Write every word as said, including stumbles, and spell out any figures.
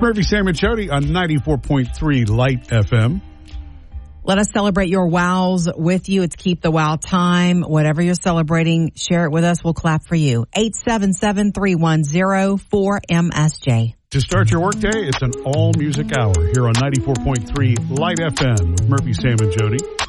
Murphy, Sam, and Jody on ninety-four point three Light F M. Let us celebrate your wows with you. It's Keep the Wow time. Whatever you're celebrating, share it with us. We'll clap for you. eight seven seven, three one zero, four M S J. To start your workday, it's an all-music hour here on ninety-four point three Light F M with Murphy, Sam, and Jody.